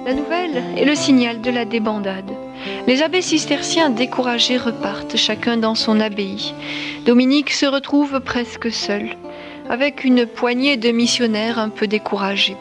La nouvelle est le signal de la débandade. Les abbés cisterciens découragés repartent, chacun dans son abbaye. Dominique se retrouve presque seul, avec une poignée de missionnaires un peu découragés.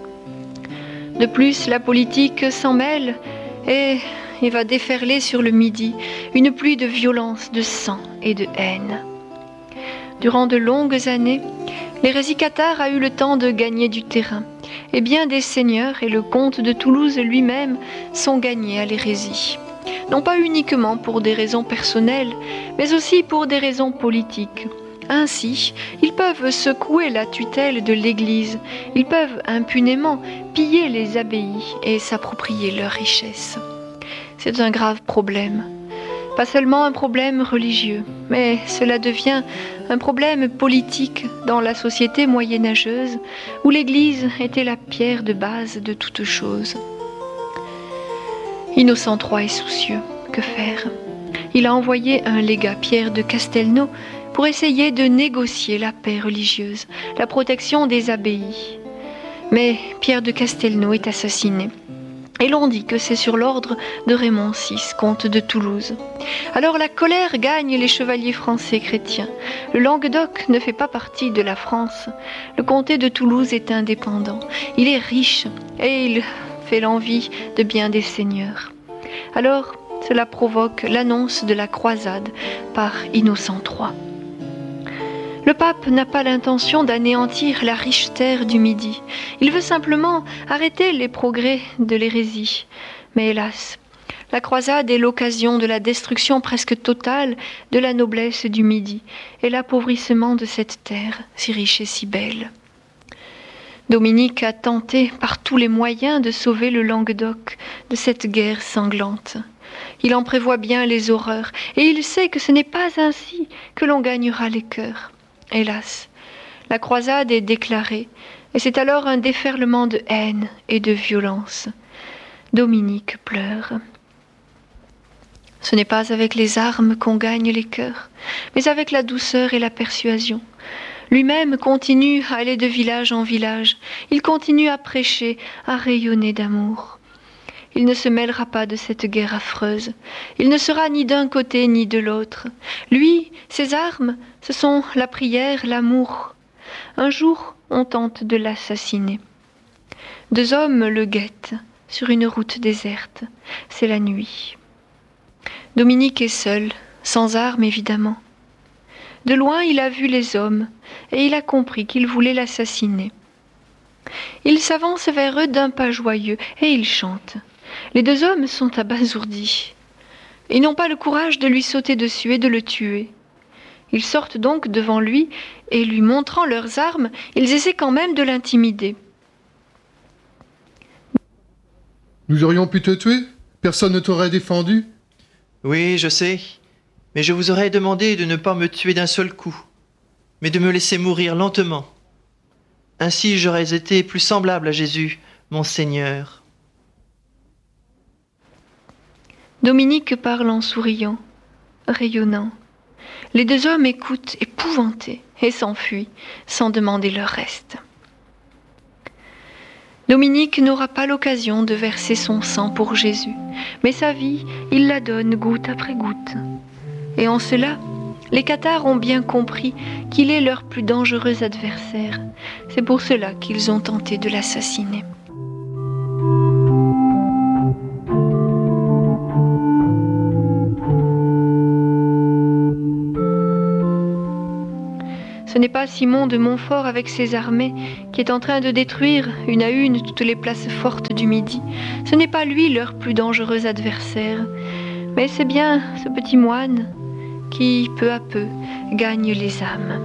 De plus, la politique s'en mêle et va déferler sur le Midi une pluie de violence, de sang et de haine. Durant de longues années, l'hérésie cathare a eu le temps de gagner du terrain, et bien des seigneurs et le comte de Toulouse lui-même sont gagnés à l'hérésie. Non pas uniquement pour des raisons personnelles, mais aussi pour des raisons politiques. Ainsi, ils peuvent secouer la tutelle de l'Église, ils peuvent impunément piller les abbayes et s'approprier leurs richesses. C'est un grave problème. Pas seulement un problème religieux, mais cela devient un problème politique dans la société moyenâgeuse où l'Église était la pierre de base de toute chose. Innocent III est soucieux. Que faire ? Il a envoyé un légat, Pierre de Castelnau, pour essayer de négocier la paix religieuse, la protection des abbayes. Mais Pierre de Castelnau est assassiné. Et l'on dit que c'est sur l'ordre de Raymond VI, comte de Toulouse. Alors la colère gagne les chevaliers français chrétiens. Le Languedoc ne fait pas partie de la France. Le comté de Toulouse est indépendant. Il est riche et il fait l'envie de bien des seigneurs. Alors cela provoque l'annonce de la croisade par Innocent III. Le pape n'a pas l'intention d'anéantir la riche terre du Midi. Il veut simplement arrêter les progrès de l'hérésie. Mais hélas, la croisade est l'occasion de la destruction presque totale de la noblesse du Midi et l'appauvrissement de cette terre si riche et si belle. Dominique a tenté par tous les moyens de sauver le Languedoc de cette guerre sanglante. Il en prévoit bien les horreurs et il sait que ce n'est pas ainsi que l'on gagnera les cœurs. Hélas, la croisade est déclarée, et c'est alors un déferlement de haine et de violence. Dominique pleure. Ce n'est pas avec les armes qu'on gagne les cœurs, mais avec la douceur et la persuasion. Lui-même continue à aller de village en village, il continue à prêcher, à rayonner d'amour. Il ne se mêlera pas de cette guerre affreuse. Il ne sera ni d'un côté ni de l'autre. Lui, ses armes, ce sont la prière, l'amour. Un jour, on tente de l'assassiner. 2 hommes le guettent sur une route déserte. C'est la nuit. Dominique est seul, sans armes évidemment. De loin, il a vu les hommes et il a compris qu'ils voulaient l'assassiner. Il s'avance vers eux d'un pas joyeux et il chante. Les 2 hommes sont abasourdis. Ils n'ont pas le courage de lui sauter dessus et de le tuer. Ils sortent donc devant lui et lui montrant leurs armes, ils essaient quand même de l'intimider. Nous aurions pu te tuer ? Personne ne t'aurait défendu ? Oui, je sais, mais je vous aurais demandé de ne pas me tuer d'un seul coup, mais de me laisser mourir lentement. Ainsi j'aurais été plus semblable à Jésus, mon Seigneur. Dominique parle en souriant, rayonnant. Les 2 hommes écoutent, épouvantés, et s'enfuient, sans demander leur reste. Dominique n'aura pas l'occasion de verser son sang pour Jésus, mais sa vie, il la donne goutte après goutte. Et en cela, les cathares ont bien compris qu'il est leur plus dangereux adversaire. C'est pour cela qu'ils ont tenté de l'assassiner. Ce n'est pas Simon de Montfort avec ses armées qui est en train de détruire une à une toutes les places fortes du Midi. Ce n'est pas lui leur plus dangereux adversaire, mais c'est bien ce petit moine qui, peu à peu, gagne les âmes.